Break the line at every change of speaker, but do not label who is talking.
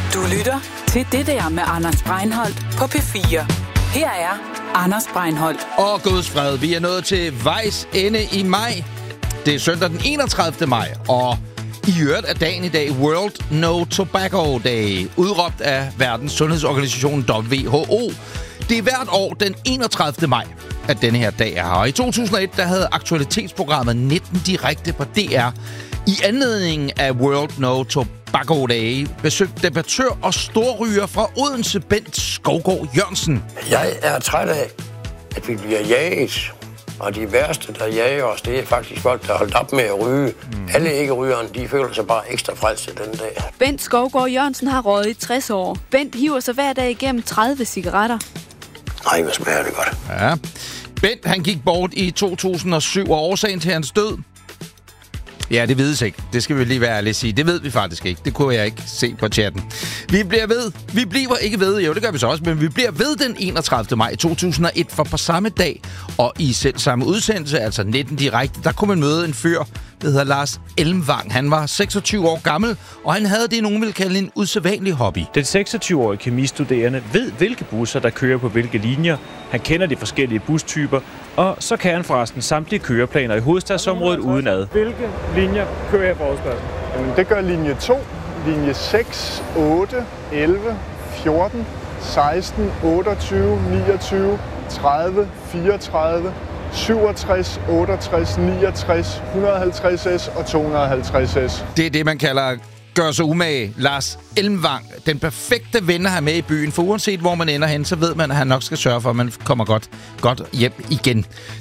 Du lytter til Det der med Anders Breinholt på P4. Her er Anders Breinholt.
Og Guds fred, vi er nået til vejs ende i maj. Det er søndag den 31. maj, og i øvrigt er dagen i dag World No Tobacco Day, udråbt af Verdens Sundhedsorganisation WHO. Det er hvert år den 31. maj, at denne her dag er her. Og i 2001, der havde aktualitetsprogrammet 19 direkte på DR i anledning af World No Tobacco Day besøgt debattør og storryger fra Odense, Bent Skovgaard Jørgensen.
Jeg er træt af, at vi bliver jaget. Og de værste, der jager os, det er faktisk folk, der har holdt op med at ryge. Alle ikke-rygerne, de føler sig bare ekstra frelste den dag.
Bent Skovgaard Jørgensen har røget i 60 år. Bent hiver sig hver dag igennem 30 cigaretter.
Nej, hvad smager det godt.
Ja. Bent, han gik bort i 2007, og årsagen til hans død? Ja, det vides ikke. Det skal vi lige være ærlige at sige. Det ved vi faktisk ikke. Det kunne jeg ikke se på chatten. Vi bliver ikke ved, jo det gør vi så også, men vi bliver ved den 31. maj 2001, for på samme dag og i selv samme udsendelse, altså 19 direkte, der kunne man møde en fyr, der hedder Lars Elmvang. Han var 26 år gammel, og han havde det, nogen vil kalde en usædvanlig hobby.
Den 26-årige kemistuderende ved, hvilke busser, der kører på hvilke linjer. Han kender de forskellige bustyper, og så kan han forresten samtlige køreplaner i hovedstadsområdet udenad.
Hvilke linjer kører jeg på Rådhuspladsen? Jamen, det gør linje 2, linje 6, 8, 11, 14, 16, 28, 29, 30, 34, 67, 68, 69, 150S og 250S.
Det er det, man kalder gør sig umage. Lars Elmvang, den perfekte ven at have med i byen, for uanset hvor man ender hen, så ved man, at han nok skal sørge for, at man kommer godt hjem igen.